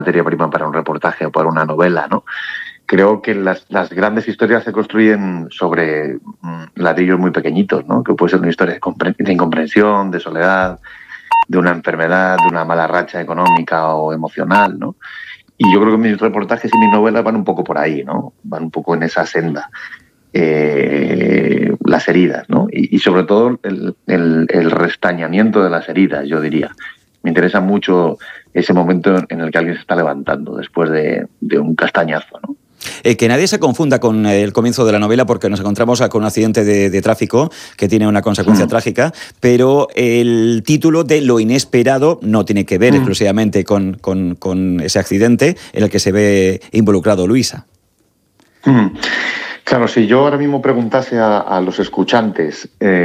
materia prima para un reportaje o para una novela, ¿no? Creo que las grandes historias se construyen sobre ladrillos muy pequeñitos, ¿no? Que puede ser una historia de incomprensión, de soledad, de una enfermedad, de una mala racha económica o emocional, ¿no? Y yo creo que mis reportajes y mis novelas van un poco por ahí, ¿no? Van un poco en esa senda. Las heridas, ¿no? Y sobre todo el restañamiento de las heridas, yo diría. Me interesa mucho ese momento en el que alguien se está levantando después de un castañazo, ¿no? Que nadie se confunda con el comienzo de la novela, porque nos encontramos con un accidente de tráfico que tiene una consecuencia trágica, pero el título de Lo inesperado no tiene que ver exclusivamente con ese accidente en el que se ve involucrado Luisa. Claro, si yo ahora mismo preguntase a los escuchantes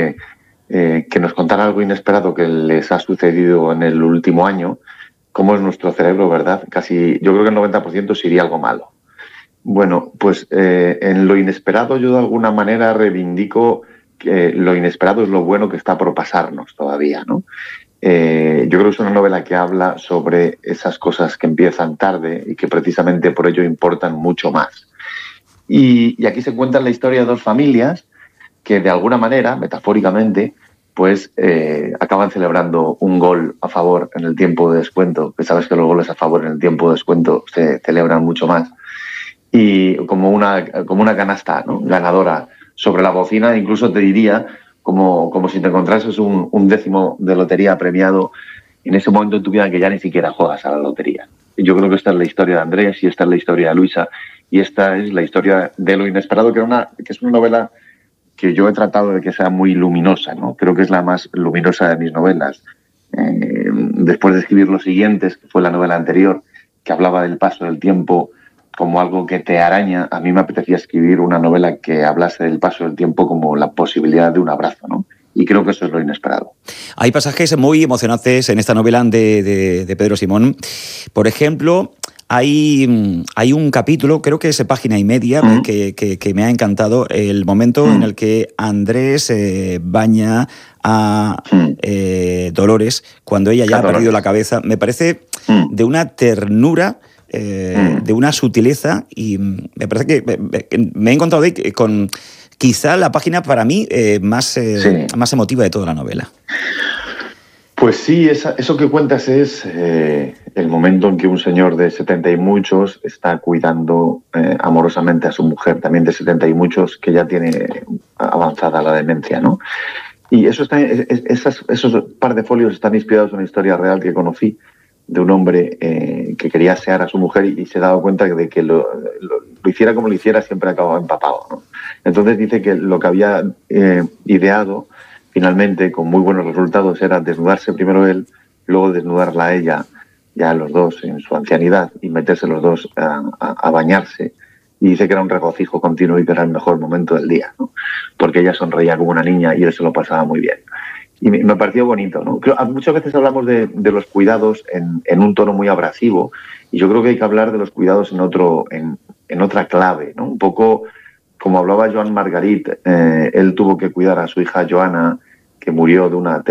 que nos contaran algo inesperado que les ha sucedido en el último año, ¿cómo es nuestro cerebro, verdad? Casi, yo creo que el 90% sería algo malo. Bueno, pues en lo inesperado yo de alguna manera reivindico que lo inesperado es lo bueno que está por pasarnos todavía, ¿no? Yo creo que es una novela que habla sobre esas cosas que empiezan tarde y que precisamente por ello importan mucho más. Y aquí se cuenta la historia de dos familias que de alguna manera, metafóricamente, pues acaban celebrando un gol a favor en el tiempo de descuento, que sabes que los goles a favor en el tiempo de descuento se celebran mucho más, y como una canasta, ¿no?, ganadora sobre la bocina, incluso te diría como si te encontrases un décimo de lotería premiado en ese momento en tu vida que ya ni siquiera juegas a la lotería. Yo creo que esta es la historia de Andrés y esta es la historia de Luisa y esta es la historia de Lo inesperado, que es una novela que yo he tratado de que sea muy luminosa, ¿no? Creo que es la más luminosa de mis novelas. Después de escribir Los siguientes, que fue la novela anterior, que hablaba del paso del tiempo como algo que te araña, a mí me apetecía escribir una novela que hablase del paso del tiempo como la posibilidad de un abrazo, ¿no? Y creo que eso es lo inesperado. Hay pasajes muy emocionantes en esta novela de Pedro Simón. Por ejemplo, hay un capítulo, creo que es página y media, que me ha encantado, el momento en el que Andrés baña a Dolores cuando ella ya ha perdido la cabeza. Me parece de una ternura, de una sutileza, y me parece que me he encontrado ahí con quizá la página para mí más emotiva de toda la novela. Pues sí, eso que cuentas es el momento en que un señor de 70 y muchos está cuidando amorosamente a su mujer, también de 70 y muchos, que ya tiene avanzada la demencia, ¿no? Y esos par de folios están inspirados en una historia real que conocí de un hombre que quería asear a su mujer y se daba cuenta de que lo hiciera como lo hiciera siempre acababa empapado, ¿no? Entonces dice que lo que había ideado finalmente, con muy buenos resultados, era desnudarse primero él, luego desnudarla a ella, ya los dos en su ancianidad, y meterse los dos a bañarse. Y dice que era un regocijo continuo y que era el mejor momento del día, ¿no? Porque ella sonreía como una niña y él se lo pasaba muy bien. Y me pareció bonito, ¿no? Muchas veces hablamos de los cuidados en un tono muy abrasivo, y yo creo que hay que hablar de los cuidados en otra clave, ¿no? Un poco como hablaba Joan Margarit, él tuvo que cuidar a su hija Joana, que murió de una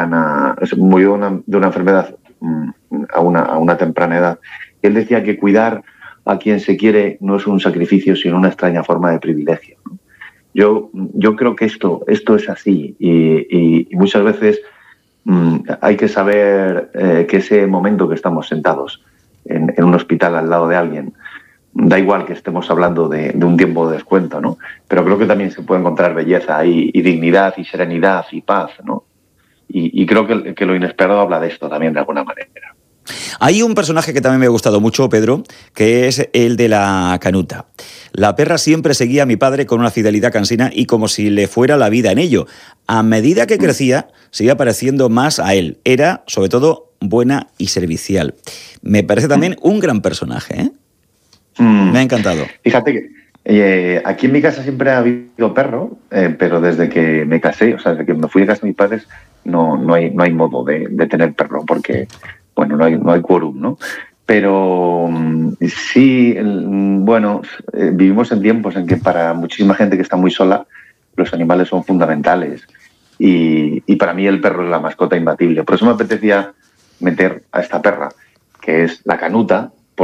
enfermedad a una temprana edad. Él decía que cuidar a quien se quiere no es un sacrificio, sino una extraña forma de privilegio, ¿no? Yo creo que esto es así y muchas veces hay que saber que ese momento que estamos sentados en un hospital al lado de alguien, da igual que estemos hablando de un tiempo de descuento, ¿no? Pero creo que también se puede encontrar belleza y dignidad y serenidad y paz, ¿no? Y creo que lo inesperado habla de esto también de alguna manera. Hay un personaje que también me ha gustado mucho, Pedro, que es el de la Canuta. La perra siempre seguía a mi padre con una fidelidad cansina y como si le fuera la vida en ello. A medida que crecía, se iba pareciendo más a él. Era, sobre todo, buena y servicial. Me parece también un gran personaje, ¿eh? Me ha encantado. Fíjate que aquí en mi casa siempre ha habido perro, pero desde que me casé, o sea, desde que me fui de casa de mis padres, no hay modo de tener perro, porque, bueno, no hay quórum, ¿no? Pero sí, vivimos en tiempos en que para muchísima gente que está muy sola, los animales son fundamentales. Y para mí el perro es la mascota imbatible. Por eso me apetecía meter a esta perra, que es la Canuta,